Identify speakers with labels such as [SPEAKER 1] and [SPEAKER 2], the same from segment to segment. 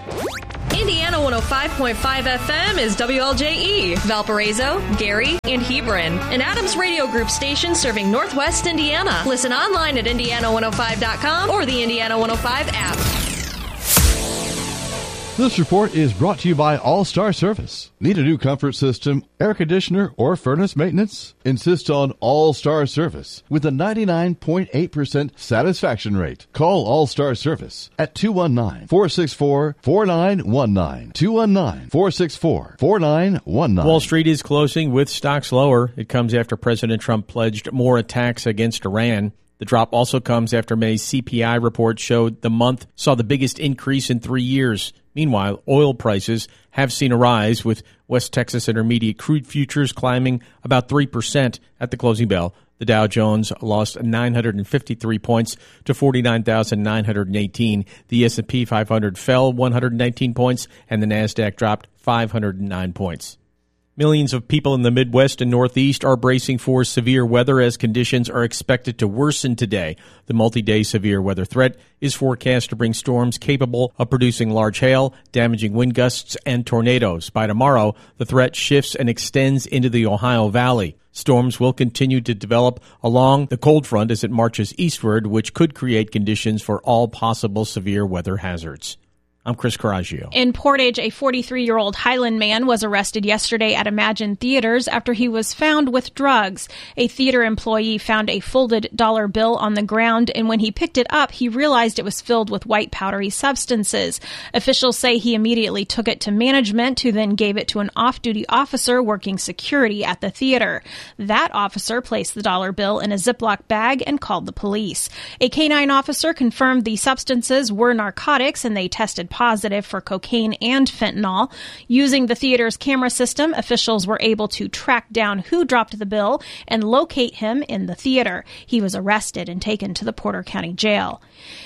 [SPEAKER 1] Indiana 105.5 FM is WLJE, Valparaiso, Gary, and Hebron, an Adams Radio Group station serving Northwest Indiana. Listen online at Indiana105.com or the Indiana 105 app.
[SPEAKER 2] This report is brought to you by All-Star Service. Need a new comfort system, air conditioner, or furnace maintenance? Insist on All-Star Service with a 99.8% satisfaction rate. Call All-Star Service at 219-464-4919. 219-464-4919.
[SPEAKER 3] Wall Street is closing with stocks lower. It comes after President Trump pledged more attacks against Iran. The drop also comes after May's CPI report showed the month saw the biggest increase in 3 years. Meanwhile, oil prices have seen a rise, with West Texas Intermediate crude futures climbing about 3% at the closing bell. The Dow Jones lost 953 points to 49,918. The S&P 500 fell 119 points, and the Nasdaq dropped 509 points. Millions of people in the Midwest and Northeast are bracing for severe weather as conditions are expected to worsen today. The multi-day severe weather threat is forecast to bring storms capable of producing large hail, damaging wind gusts, and tornadoes. By tomorrow, the threat shifts and extends into the Ohio Valley. Storms will continue to develop along the cold front as it marches eastward, which could create conditions for all possible severe weather hazards. I'm Chris Coraggio.
[SPEAKER 4] In Portage, a 43-year-old Highland man was arrested yesterday at Imagine Theaters after he was found with drugs. A theater employee found a folded dollar bill on the ground, and when he picked it up, he realized it was filled with white powdery substances. Officials say he immediately took it to management, who then gave it to an off-duty officer working security at the theater. That officer placed the dollar bill in a Ziploc bag and called the police. A canine officer confirmed the substances were narcotics, and they tested positive for cocaine and fentanyl. Using the theater's camera system, officials were able to track down who dropped the bill and locate him in the theater. He was arrested and taken to the Porter County Jail.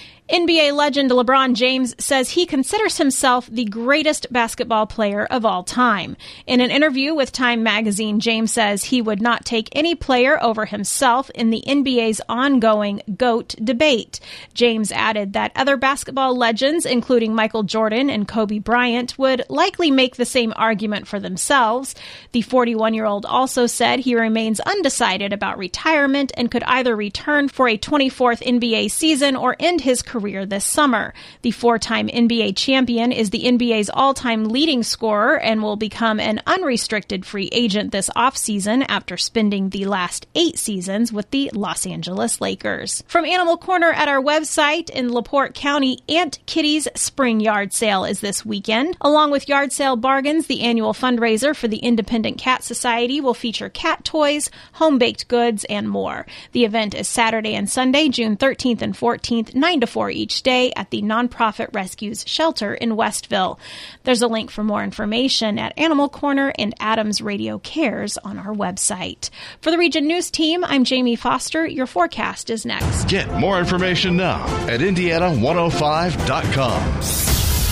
[SPEAKER 4] NBA legend LeBron James says he considers himself the greatest basketball player of all time. In an interview with Time magazine, James says he would not take any player over himself in the NBA's ongoing GOAT debate. James added that other basketball legends, including Michael Jordan and Kobe Bryant, would likely make the same argument for themselves. The 41-year-old also said he remains undecided about retirement and could either return for a 24th NBA season or end his career this summer. The four-time NBA champion is the NBA's all-time leading scorer and will become an unrestricted free agent this offseason after spending the last 8 seasons with the Los Angeles Lakers. From Animal Corner at our website, in LaPorte County, Aunt Kitty's Spring Yard Sale is this weekend. Along with yard sale bargains, the annual fundraiser for the Independent Cat Society will feature cat toys, home-baked goods, and more. The event is Saturday and Sunday, June 13th and 14th, 9 to 4 each day at the Nonprofit Rescues Shelter in Westville. There's a link for more information at Animal Corner and Adams Radio Cares on our website. For the Region News Team, I'm Jamie Foster. Your forecast is next.
[SPEAKER 2] Get more information now at Indiana105.com.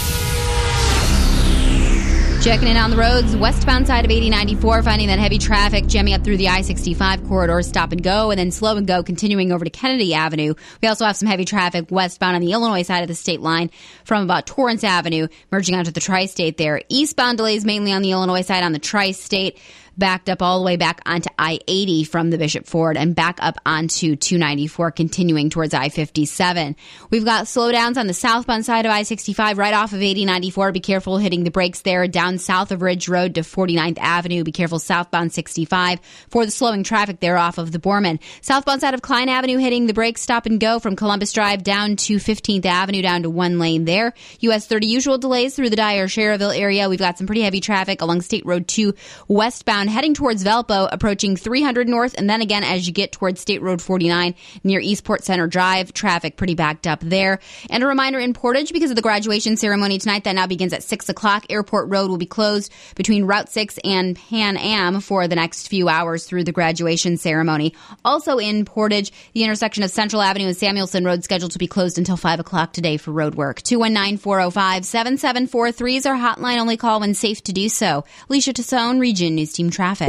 [SPEAKER 5] Checking in on the roads, westbound side of 8094, finding that heavy traffic jamming up through the I-65 corridor, stop and go, and then slow and go continuing over to Kennedy Avenue. We also have some heavy traffic westbound on the Illinois side of the state line from about Torrance Avenue, merging onto the Tri-State there. Eastbound delays mainly on the Illinois side on the Tri-State, backed up all the way back onto I-80 from the Bishop Ford and back up onto 294, continuing towards I-57. We've got slowdowns on the southbound side of I-65 right off of 8094. Be careful hitting the brakes there. Down south of Ridge Road to 49th Avenue. Be careful southbound 65 for the slowing traffic there off of the Borman. Southbound side of Klein Avenue hitting the brakes, stop and go from Columbus Drive down to 15th Avenue, down to one lane there. US 30 usual delays through the Dyer-Schererville area. We've got some pretty heavy traffic along State Road 2 westbound heading towards Valpo, approaching 300 north, and then again as you get towards State Road 49 near Eastport Center Drive, traffic pretty backed up there. And a reminder in Portage, because of the graduation ceremony tonight that now begins at 6 o'clock, Airport Road will be closed between Route 6 and Pan Am for the next few hours through the graduation ceremony. Also in Portage, the intersection of Central Avenue and Samuelson Road scheduled to be closed until 5 o'clock today for road work. 219-405-7743 is our hotline. Only call when safe to do so. Alicia Tassone, Region News Team Traffic.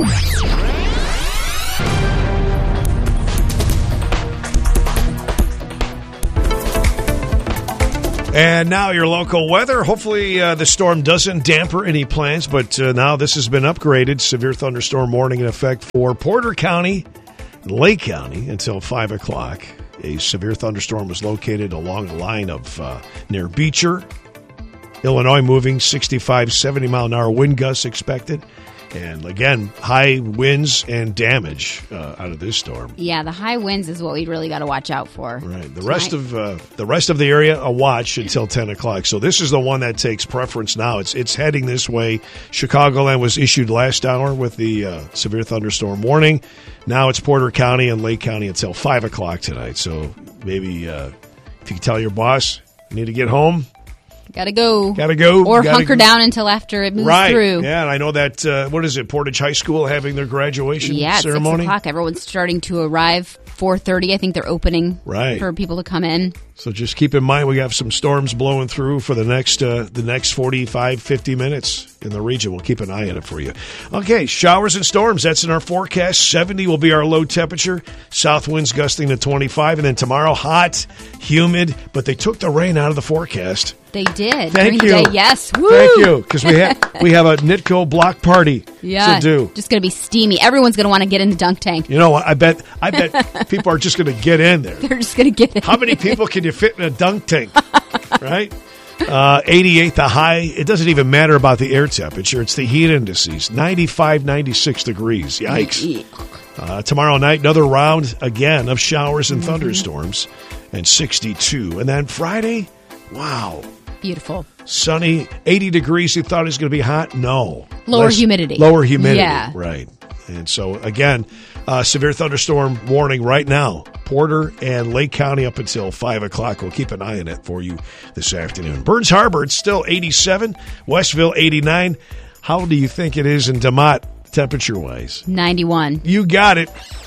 [SPEAKER 6] And now your local weather. Hopefully the storm doesn't damper any plans, but now this has been upgraded. Severe thunderstorm warning in effect for Porter County, Lake County until 5 o'clock. A severe thunderstorm was located along the line of near Beecher, Illinois, moving 65, 70-mile-an-hour wind gusts expected. And again, high winds and damage out of this storm.
[SPEAKER 5] Yeah, the high winds is what we really got to watch out for.
[SPEAKER 6] Right. The rest of the area, a watch until 10 o'clock. So this is the one that takes preference now. It's heading this way. Chicagoland was issued last hour with the severe thunderstorm warning. Now it's Porter County and Lake County until 5 o'clock tonight. So maybe if you can tell your boss, you need to get home.
[SPEAKER 5] Gotta go. Or
[SPEAKER 6] Gotta
[SPEAKER 5] hunker
[SPEAKER 6] go.
[SPEAKER 5] down until after it moves through.
[SPEAKER 6] Yeah, and I know that, what is it, Portage High School having their graduation ceremony?
[SPEAKER 5] 6 o'clock. Everyone's starting to arrive. 4:30, I think they're opening for people to come in.
[SPEAKER 6] So just keep in mind we have some storms blowing through for the next 45, 50 minutes in the region. We'll keep an eye on it for you. Okay, showers and storms. That's in our forecast. 70 will be our low temperature. South winds gusting to 25. And then tomorrow, hot, humid. But they took the rain out of the forecast.
[SPEAKER 5] They did.
[SPEAKER 6] Thank you.
[SPEAKER 5] During the day. Yes. Woo!
[SPEAKER 6] Thank you. Because we have a Nitco block party to do.
[SPEAKER 5] Just going to be steamy. Everyone's going to want to get in the dunk tank.
[SPEAKER 6] You know what? I bet people are just going to get in there.
[SPEAKER 5] They're just going to get in.
[SPEAKER 6] How many people can you fit in a dunk tank? Right? 88 the high. It doesn't even matter about the air temperature. It's the heat indices. 95, 96 degrees. Yikes. Tomorrow night, another round again of showers and thunderstorms, and 62. And then Friday, wow.
[SPEAKER 5] Beautiful.
[SPEAKER 6] Sunny, 80 degrees. You thought it was going to be hot? No.
[SPEAKER 5] Lower humidity.
[SPEAKER 6] Yeah. Right. And so, again, severe thunderstorm warning right now. Porter and Lake County up until 5 o'clock. We'll keep an eye on it for you this afternoon. Burns Harbor, it's still 87. Westville, 89. How do you think it is in DeMott, temperature-wise?
[SPEAKER 5] 91.
[SPEAKER 6] You got it.